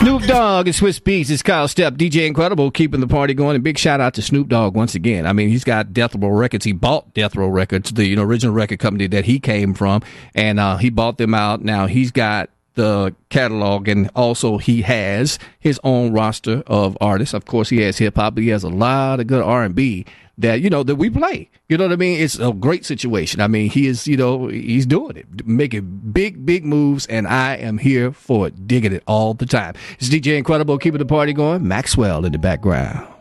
Snoop Dogg and Swiss Beats. It's Kyle Stepp, DJ Incredible, keeping the party going. And big shout out to Snoop Dogg once again. I mean, he's got Death Row Records. He bought Death Row Records, the original record company that he came from, and he bought them out. Now he's got the catalog, and also he has his own roster of artists. Of course, he has hip hop, but he has a lot of good R&B that that we play. You know what I mean? It's a great situation. I mean, he is, he's doing it, making big moves, and I am here for it, digging it all the time. It's DJ Incredible, keeping the party going. Maxwell in the background.